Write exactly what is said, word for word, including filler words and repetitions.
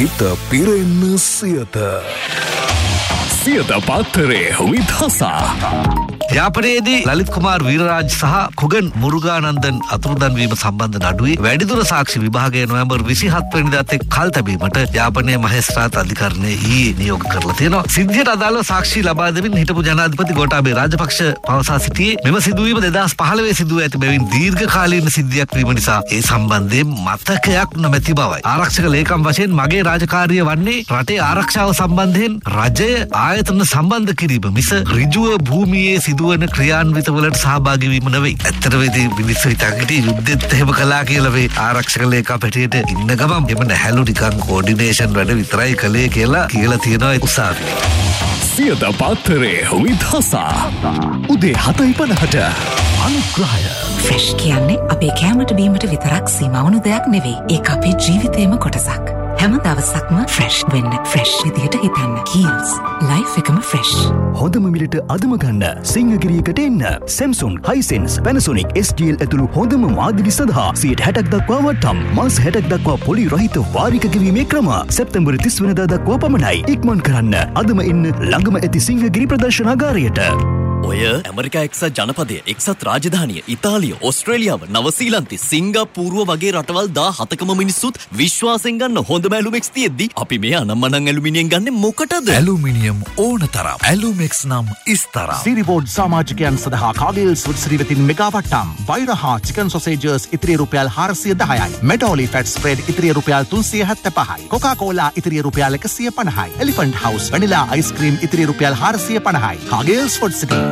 හිත පිරෙන්න සියත සියත පත්තරේ විදසා යාපනයේදී ලලිත් කුමාර් වීරරාජ් සහ කුගන් මුරුගානන්දන් අතුරුදන් වීම සම්බන්ධ නඩුවේ වැඩිදුර සාක්ෂි විභාගය නොවැම්බර් විසිහත් වෙනිදාත් එක් කල් තැබීමට යාපනයේ මහේස්ත්‍රාත් අධිකරණය ඊයේ නියෝග කරලා තියෙනවා. සිද්ධියට අදාළව සාක්ෂි ලබා දෙමින් හිටපු ජනාධිපති ගෝඨාභය රාජපක්ෂ පවසා සිටියේ මෙම සිදුවීම දෙදහස් පහළොව සිදුව ඇති බැවින් දීර්ඝකාලීන සිද්ධියක් වීම නිසා ඒ සම්බන්ධයෙන් මතකයක් නොමැති බවයි. ආරක්ෂක ලේකම් වශයෙන් මගේ රාජකාරිය වන්නේ රටේ ආරක්ෂාව සම්බන්ධයෙන් රජය ආයතන සම්බන්ධ කිරීම මිස ඍජුව භූමියේ සිදුවන ක්‍රියාන්විත වලට සහභාගී වීම නෙවෙයි. ඇත්තටම ඉතින් මිනිස්සු හිතන්නේ යුද්ධෙත් එහෙම කළා කියලා මේ ආරක්ෂක ලේකම් පැටියට ඉන්න ගමන් එම නැහැලු නිකන් කෝඩිනේෂන් වැඩ විතරයි කළේ කියලා කියලා තියෙනවා උසාවියේ. සියත පත්තරේ විදසා උදේ හතයි පනහට අනුග්‍රහය. ෆ්‍රෙෂ් කියන්නේ අපේ කැමට බීමට විතරක් සීමා වුණු දෙයක් නෙවෙයි. ඒක අපේ ජීවිතේම කොටසක්. හැම දවසක්ම ෆ්‍රෙෂ් වෙන්න ෆ්‍රෙෂ් විදියට හිතන්න. කීල්ස් ලයිෆ් එකම ෆ්‍රෙෂ්. හොඳම මිලට අදම ගන්න සිංහගිරියකට එන්න. Samsung, Hisense, Panasonic, S T L ඇතුළු හොඳම මාදිලි සඳහා සියයට හැටක් දක්වා වටම්. මාස හැටක් දක්වා පොලි රහිත වාරික ගෙවීමේ ක්‍රම සැප්තැම්බර් තිස් වෙනිදා දක්වා පමණයි. ඉක්මන් කරන්න. අදම එන්න ළඟම ඇති සිංහගිරි ප්‍රදර්ශනාගාරයට. ඔය ඇමරිකා එක්සත් ජනපදය, එක්සත් රාජධානිය, ඉතාලිය, ඕස්ට්‍රේලියාව, නවසීලන්තේ, සිංගප්පූරුව වගේ රටවල් දාහතකම මිනිස්සුත් විශ්වාසයෙන් ගන්න හොඳම ඇලුමෙක්ස් තියෙද්දි අපි මේ අනම්මනම් ඇලුමිනියම් ගන්නේ මොකටද? ඇලුමිනියම් ඕන තරම්. ඇලුමෙක්ස් නම් ඉස්තරම්. සිරිබෝඩ් සමාජිකයන් සඳහා කාගෙල්ස් ෆුඩ්ස් රිවෙතින් මෙගා වට්ටම්. වෛරහා චිකන් සොසේජර්ස් ඉතිරිය රුපියල් හාරසිය දහයයි. මෙඩෝලි ෆැට් ස්ප්‍රෙඩ් ඉතිරිය රුපියල් තුන්සිය හැත්තෑපහයි. කොකා කෝලා ඉතිරිය රුපියල් එකසිය පනහයි. එලිෆන්ට් හවුස් වැනිලා අයිස්ක්‍රීම් ඉතිරිය රුපියල් හාරසිය පනහයි. කාගෙල්ස් ෆුඩ්ස් එකේ